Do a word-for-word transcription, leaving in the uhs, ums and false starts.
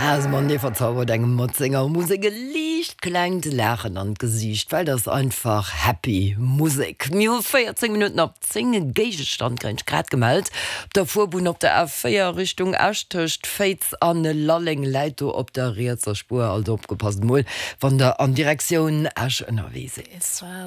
Also man de verzaubert engem Motzinger Musik gelicht klengt lachen an Gesicht, weil das einfach happy Musik. Mir vierzehn Minuten ab zehn Gegestand grensch grad gemeldet. Der Vorbun op der F vier Richtung Ashtöcht Fates an Lalling Leito op der Rezer Spur also opgepasst moll, wann der an Direktion Asch ënnerwese ist.